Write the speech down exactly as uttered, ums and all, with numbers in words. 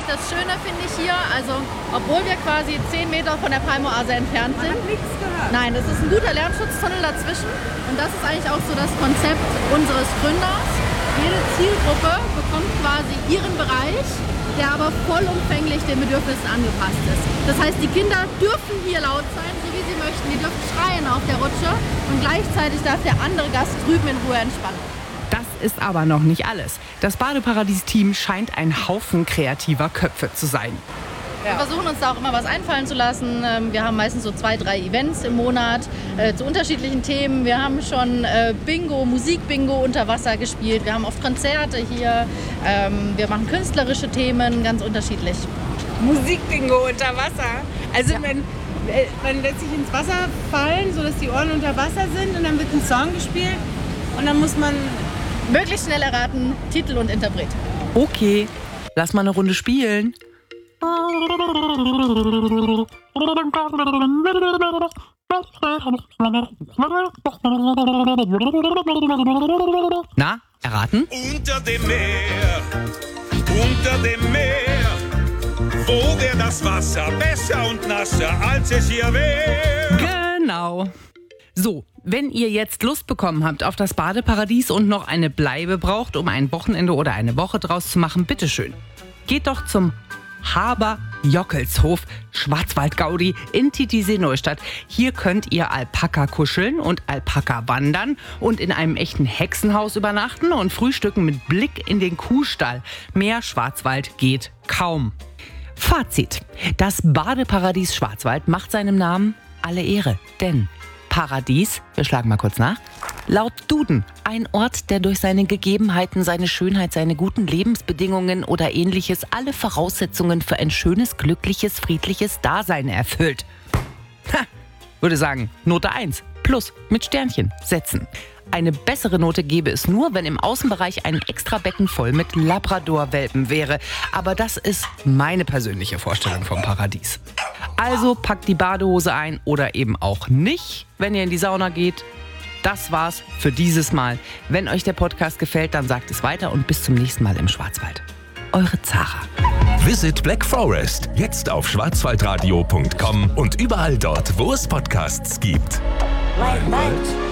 das Schöne finde ich hier, also obwohl wir quasi zehn Meter von der Palmoase entfernt sind. Man hat nichts gehört. Nein, es ist ein guter Lärmschutztunnel dazwischen und das ist eigentlich auch so das Konzept unseres Gründers. Jede Zielgruppe bekommt quasi ihren Bereich, der aber vollumfänglich den Bedürfnissen angepasst ist. Das heißt, die Kinder dürfen hier laut sein, so wie sie möchten. Die dürfen schreien auf der Rutsche und gleichzeitig darf der andere Gast drüben in Ruhe entspannen. Das ist aber noch nicht alles. Das Badeparadies-Team scheint ein Haufen kreativer Köpfe zu sein. Wir versuchen uns da auch immer was einfallen zu lassen. Wir haben meistens so zwei, drei Events im Monat äh, zu unterschiedlichen Themen. Wir haben schon äh, Bingo, Musikbingo unter Wasser gespielt. Wir haben oft Konzerte hier. Ähm, wir machen künstlerische Themen, ganz unterschiedlich. Musikbingo unter Wasser. Also Ja. man, man lässt sich ins Wasser fallen, sodass die Ohren unter Wasser sind und dann wird ein Song gespielt und dann muss man... Möglichst schnell erraten, Titel und Interpret. Okay, lass mal eine Runde spielen. Na, erraten? Unter dem Meer, unter dem Meer, wo wär das Wasser besser und nasser, als es hier wäre? Genau. So, wenn ihr jetzt Lust bekommen habt auf das Badeparadies und noch eine Bleibe braucht, um ein Wochenende oder eine Woche draus zu machen, bitteschön. Geht doch zum Haber-Jockelshof Schwarzwald-Gaudi in Titisee-Neustadt. Hier könnt ihr Alpaka kuscheln und Alpaka wandern und in einem echten Hexenhaus übernachten und frühstücken mit Blick in den Kuhstall. Mehr Schwarzwald geht kaum. Fazit: Das Badeparadies Schwarzwald macht seinem Namen alle Ehre, denn Paradies, wir schlagen mal kurz nach, laut Duden ein Ort, der durch seine Gegebenheiten, seine Schönheit, seine guten Lebensbedingungen oder ähnliches alle Voraussetzungen für ein schönes, glückliches, friedliches Dasein erfüllt. Ha, würde sagen, Note eins, plus mit Sternchen setzen. Eine bessere Note gäbe es nur, wenn im Außenbereich ein extra Becken voll mit Labrador-Welpen wäre. Aber das ist meine persönliche Vorstellung vom Paradies. Also packt die Badehose ein oder eben auch nicht, wenn ihr in die Sauna geht. Das war's für dieses Mal. Wenn euch der Podcast gefällt, dann sagt es weiter und bis zum nächsten Mal im Schwarzwald. Eure Zara. Visit Black Forest jetzt auf schwarzwaldradio punkt com und überall dort, wo es Podcasts gibt. Right, right.